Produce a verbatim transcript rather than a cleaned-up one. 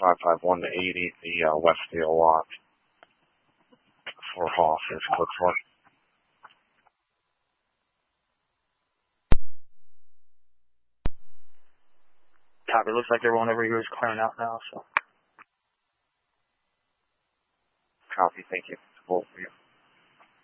five five one to eighty, the uh, Westfield lot for Hoff is code for. Copy. Looks like everyone over here is clearing out now, so. Copy, thank you. Support for you.